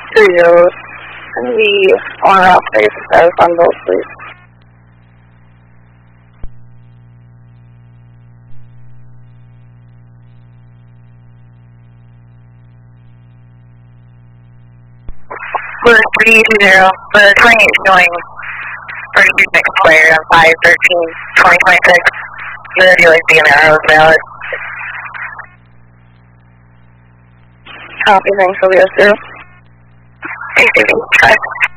Studios. And the owner operator status on both, please. We're 320, the 28 showing 36 expired on 5/13/2026. The USD and arrow is valid. Copy, thanks, I'll be 0.